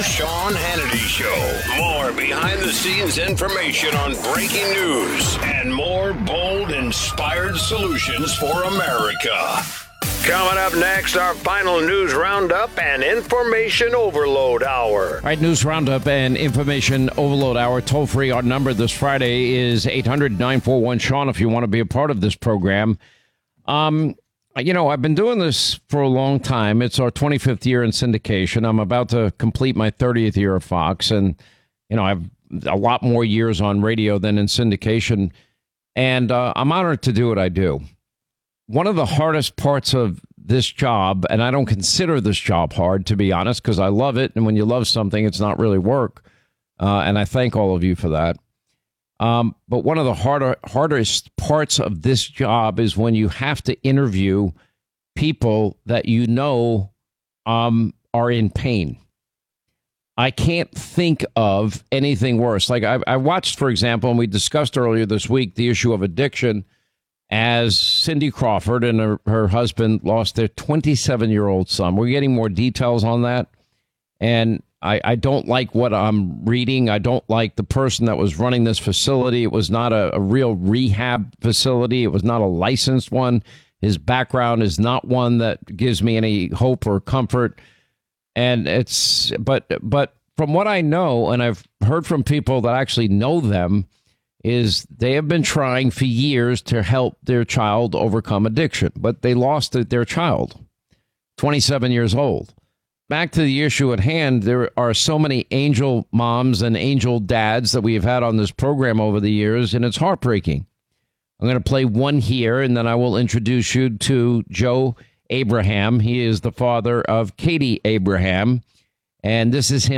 Sean Hannity Show. More behind-the-scenes information on breaking news and more bold, inspired solutions for America. Coming up next, our final news roundup and information overload hour. All right, news roundup and information overload hour. Toll free. Our number this Friday is 800-941-SEAN if you want to be a part of this program. You know, I've been doing this for a long time. It's our 25th year in syndication. I'm about to complete my 30th year of Fox. And, you know, I have a lot more years on radio than in syndication. And I'm honored to do what I do. One of the hardest parts of this job, and I don't consider this job hard, to be honest, because I love it. And when you love something, it's not really work. And I thank all of you for that. But one of the hardest parts of this job is when you have to interview people that you know are in pain. I can't think of anything worse. Like I watched, for example, and we discussed earlier this week, the issue of addiction as Cindy Crawford and her husband lost their 27-year-old son. We're getting more details on that. And I don't like what I'm reading. I don't like the person that was running this facility. It was not a real rehab facility. It was not a licensed one. His background is not one that gives me any hope or comfort. And but from what I know, and I've heard from people that actually know them, is they have been trying for years to help their child overcome addiction, but they lost their child, 27 years old. Back to the issue at hand, there are so many angel moms and angel dads that we have had on this program over the years, and it's heartbreaking. I'm going to play one here, and then I will introduce you to Joe Abraham. He is the father of Katie Abraham, and this is him.